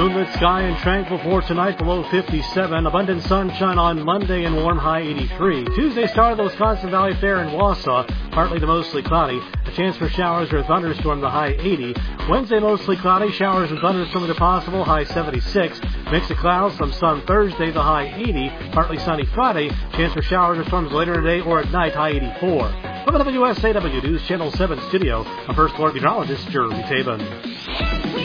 Moonlit sky and tranquil for tonight, below 57. Abundant sunshine on Monday and warm, high 83. Tuesday, start of the Wisconsin Valley Fair in Wausau, partly to mostly cloudy. A chance for showers or thunderstorm, the high 80. Wednesday, mostly cloudy. Showers and thunderstorms are possible, high 76. Mix of clouds, some sun Thursday, the high 80. Partly sunny Friday. Chance for showers or storms later in the day or at night, high 84. From the WSAW News Channel 7 studio, I'm First Alert Meteorologist Jeremy Tabin.